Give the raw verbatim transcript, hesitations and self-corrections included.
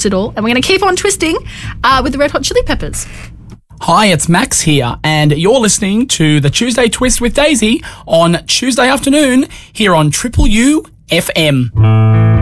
twist it all. And we're going to keep on twisting uh, with the Red Hot Chili Peppers. Hi, it's Max here, and you're listening to the Tuesday Twist with Daisy on Tuesday afternoon here on Triple U F M.